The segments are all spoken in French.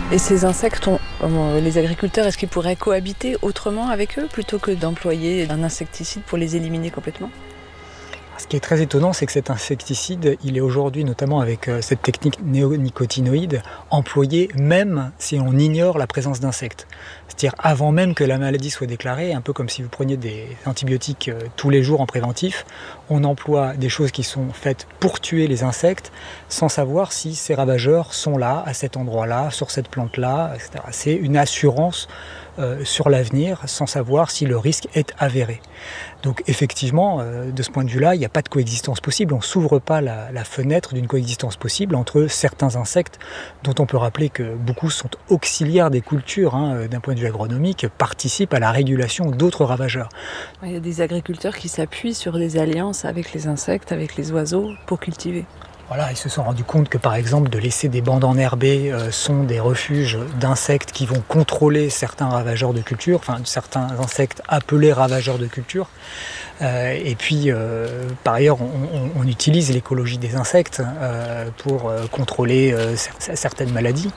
Et ces insectes, les agriculteurs, est-ce qu'ils pourraient cohabiter autrement avec eux plutôt que d'employer un insecticide pour les éliminer complètement ? Ce qui est très étonnant, c'est que cet insecticide, il est aujourd'hui, notamment avec cette technique néonicotinoïde, employé même si on ignore la présence d'insectes. C'est-à-dire avant même que la maladie soit déclarée, un peu comme si vous preniez des antibiotiques tous les jours en préventif, on emploie des choses qui sont faites pour tuer les insectes sans savoir si ces ravageurs sont là, à cet endroit-là, sur cette plante-là, etc. C'est une assurance sur l'avenir sans savoir si le risque est avéré. Donc effectivement, de ce point de vue-là, il n'y a pas de coexistence possible. On ne s'ouvre pas la fenêtre d'une coexistence possible entre certains insectes dont on peut rappeler que beaucoup sont auxiliaires des cultures, d'un point de vue agronomique, participent à la régulation d'autres ravageurs. Il y a des agriculteurs qui s'appuient sur des alliances avec les insectes, avec les oiseaux pour cultiver. Voilà, ils se sont rendus compte que par exemple de laisser des bandes enherbées sont des refuges d'insectes qui vont contrôler certains ravageurs de culture, enfin certains insectes appelés ravageurs de culture. Et puis par ailleurs on utilise l'écologie des insectes pour contrôler certaines maladies.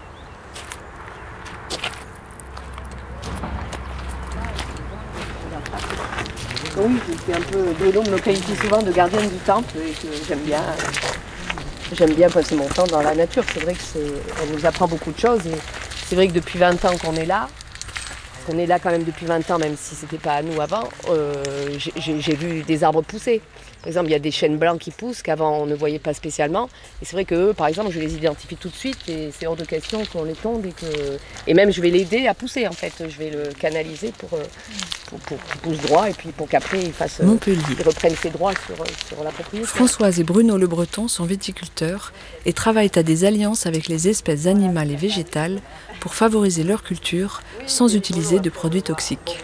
Oui, c'est un peu Bruno me qualifie souvent de gardienne du temple et que j'aime bien. J'aime bien passer mon temps dans la nature. C'est vrai qu'elle nous apprend beaucoup de choses. Et c'est vrai que depuis 20 ans qu'on est là quand même depuis 20 ans, même si ce n'était pas à nous avant, j'ai vu des arbres pousser. Par exemple, il y a des chênes blancs qui poussent qu'avant on ne voyait pas spécialement. Et c'est vrai qu'eux, par exemple, je les identifie tout de suite et c'est hors de question qu'on les tombe. Et même je vais l'aider à pousser en fait. Je vais le canaliser pour qu'il pousse droit et puis pour qu'après il reprenne ses droits sur la propriété. Françoise et Bruno Le Breton sont viticulteurs et travaillent à des alliances avec les espèces animales et végétales pour favoriser leur culture sans utiliser de produits toxiques.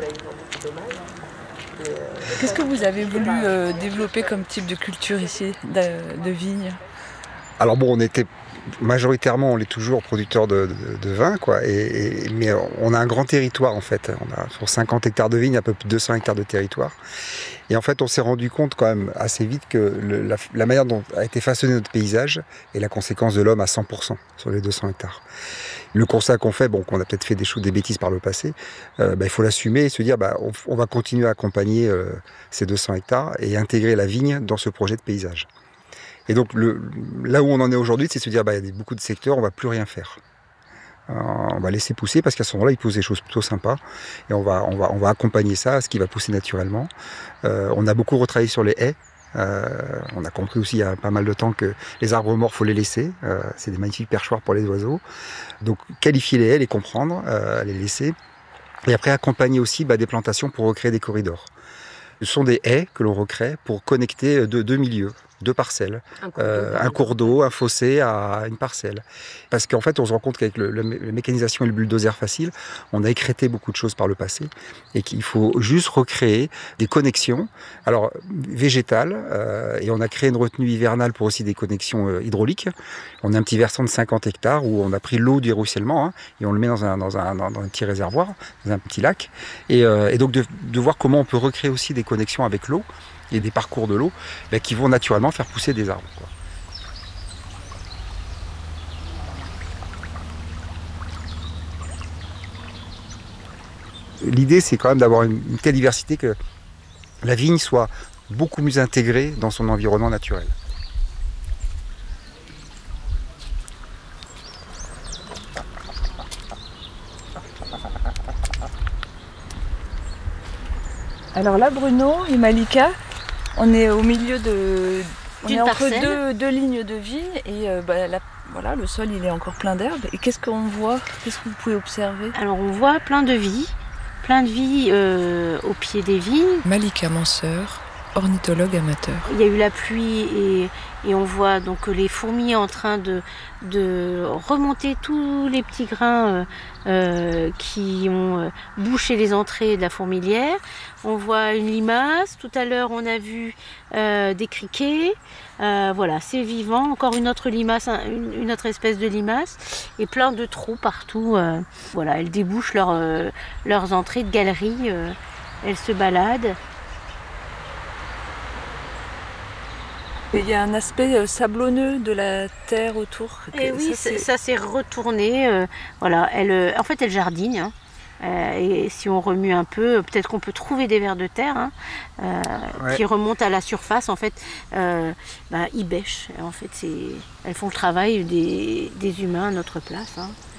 Qu'est-ce que vous avez voulu développer comme type de culture ici, de vigne ? Alors bon, majoritairement, on est toujours producteur de vin, quoi. Mais on a un grand territoire en fait. On a sur 50 hectares de vignes, à peu près 200 hectares de territoire. Et en fait, on s'est rendu compte quand même assez vite que la manière dont a été façonné notre paysage est la conséquence de l'homme à 100% sur les 200 hectares. Le constat qu'on fait, qu'on a peut-être fait des bêtises par le passé, il faut l'assumer et se dire on va continuer à accompagner ces 200 hectares et intégrer la vigne dans ce projet de paysage. Et donc là où on en est aujourd'hui, c'est se dire il y a beaucoup de secteurs, on ne va plus rien faire. On va laisser pousser parce qu'à ce moment-là, il pousse des choses plutôt sympas et on va accompagner ça, ce qui va pousser naturellement. On a beaucoup retravaillé sur les haies. On a compris aussi il y a pas mal de temps que les arbres morts, il faut les laisser. C'est des magnifiques perchoirs pour les oiseaux. Donc qualifier les haies, les comprendre, les laisser. Et après accompagner aussi des plantations pour recréer des corridors. Ce sont des haies que l'on recrée pour connecter deux milieux. 2 parcelles, un cours d'eau, un fossé à une parcelle. Parce qu'en fait, on se rend compte qu'avec la mécanisation et le bulldozer facile, on a écrêté beaucoup de choses par le passé et qu'il faut juste recréer des connexions, alors végétales, et on a créé une retenue hivernale pour aussi des connexions hydrauliques. On a un petit versant de 50 hectares où on a pris l'eau du ruissellement et on le met dans un petit réservoir, dans un petit lac, et donc de voir comment on peut recréer aussi des connexions avec l'eau et des parcours de l'eau qui vont naturellement faire pousser des arbres, quoi. L'idée, c'est quand même d'avoir une telle diversité que la vigne soit beaucoup mieux intégrée dans son environnement naturel. Alors là, Bruno et Malika, on est au milieu on est entre deux lignes de vignes et le sol il est encore plein d'herbe. Et qu'est-ce qu'on voit ? Qu'est-ce que vous pouvez observer ? Alors on voit plein de vie au pied des vignes. Malika Manseur, ornithologue amateur. Il y a eu la pluie et on voit donc les fourmis en train de remonter tous les petits grains qui ont bouché les entrées de la fourmilière. On voit une limace. Tout à l'heure, on a vu des criquets. C'est vivant. Encore une autre limace, une autre espèce de limace. Et plein de trous partout. Elles débouchent leurs entrées de galeries. Elles se baladent. Et il y a un aspect sablonneux de la terre autour. Et oui, ça s'est retourné. Voilà, en fait, elle jardine. Hein. Et si on remue un peu, peut-être qu'on peut trouver des vers de terre qui remontent à la surface. En fait, ils bêchent. En fait, elles font le travail des humains à notre place. Hein.